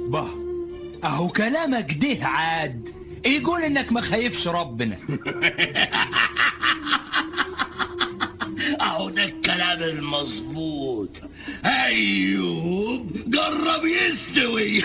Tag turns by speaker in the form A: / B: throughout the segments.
A: با اهو كلامك ده عاد يقول انك ما خايفش ربنا.
B: اهو ده الكلام المظبوط. ايوب جرب يستوي.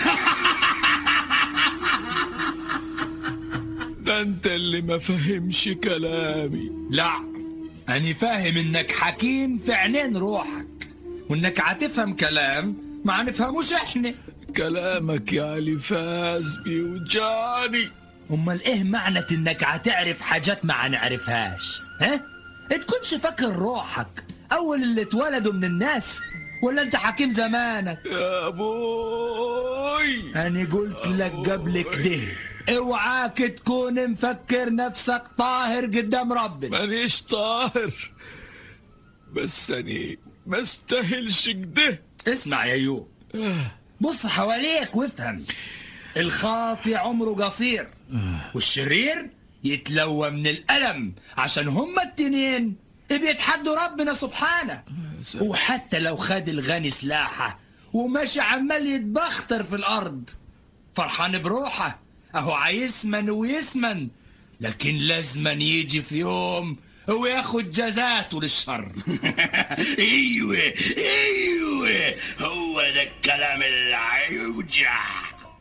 C: ده انت اللي ما فهمش كلامي.
A: لا أنا فاهم إنك حكيم في عينين روحك، وإنك هتفهم كلام ما هنفهموش إحنا.
C: كلامك يا الفاز بيوجعني.
A: أمال إيه معنى إنك هتعرف حاجات ما هنعرفهاش؟ ها؟ تكونش فاكر روحك أول اللي اتولدوا من الناس، ولا أنت حكيم زمانك؟
C: يا أبوي
A: أنا قلت لك قبل كده اوعاك تكون مفكر نفسك طاهر قدام ربنا.
C: مانيش طاهر، بس أني ما استاهلش كده.
A: اسمع يا ايوب، بص حواليك وافهم. الخاطي عمره قصير، والشرير يتلوى من الألم، عشان هما التنين بيتحدوا ربنا سبحانه. وحتى لو خد الغني سلاحه وماشي عمال يتبختر في الأرض فرحان بروحه، اهو عايسمن ويسمن، لكن لازمن يجي في يوم وياخد جزاته للشر.
B: ايوه هو ده الكلام اللي هيوجع.